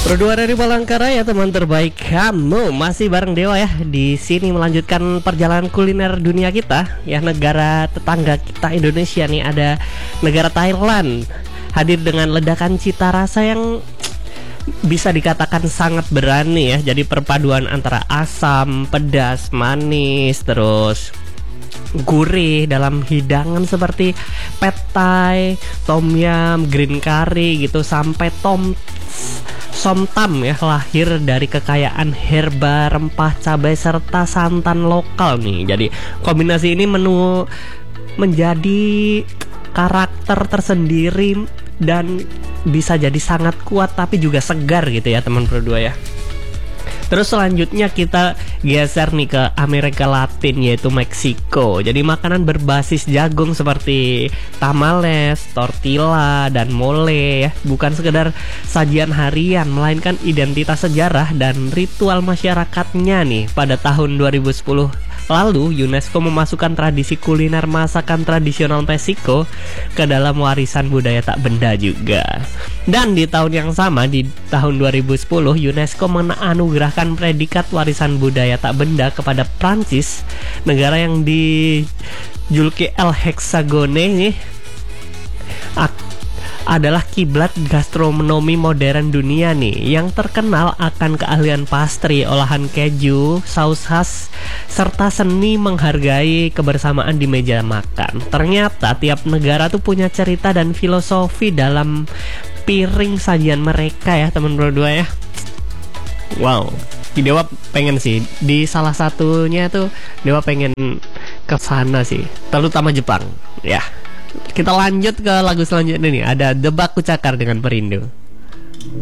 Berdua dari Palangkaraya, teman terbaik kamu masih bareng Dewa ya. Di sini melanjutkan perjalanan kuliner dunia kita ya. Negara tetangga kita Indonesia nih, ada negara Thailand hadir dengan ledakan cita rasa yang bisa dikatakan sangat berani ya. Jadi perpaduan antara asam, pedas, manis, terus gurih dalam hidangan seperti pad thai, tom yum, green curry gitu, sampai somtam ya, lahir dari kekayaan herba, rempah, cabai serta santan lokal nih. Jadi kombinasi ini menu menjadi karakter tersendiri dan bisa jadi sangat kuat tapi juga segar gitu ya teman berdua ya. Terus selanjutnya kita geser nih ke Amerika Latin, yaitu Meksiko. Jadi makanan berbasis jagung seperti tamales, tortilla, dan mole ya, bukan sekedar sajian harian, melainkan identitas sejarah dan ritual masyarakatnya nih. Pada tahun 2010 lalu, UNESCO memasukkan tradisi kuliner masakan tradisional Meksiko ke dalam warisan budaya tak benda juga. Dan di tahun yang sama, di tahun 2010, UNESCO menganugerahkan predikat warisan budaya tak benda kepada Prancis, negara yang dijuluki El Hexagone ini adalah kiblat gastronomi modern dunia nih, yang terkenal akan keahlian pastry, olahan keju, saus khas, serta seni menghargai kebersamaan di meja makan. Ternyata tiap negara tuh punya cerita dan filosofi dalam piring sajian mereka ya teman berdua ya. Wow, Dewa pengen sih di salah satunya tuh, Dewa pengen ke sana sih, terutama Jepang ya. Kita lanjut ke lagu selanjutnya nih, ada The Baku Cakar dengan Perindo.